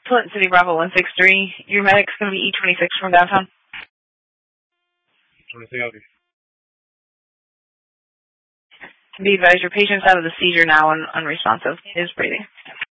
Clinton City Bravo 163. Your medic's going to be E26 from downtown. 26, okay. Be advised, your patient's out of the seizure now and unresponsive. Is breathing.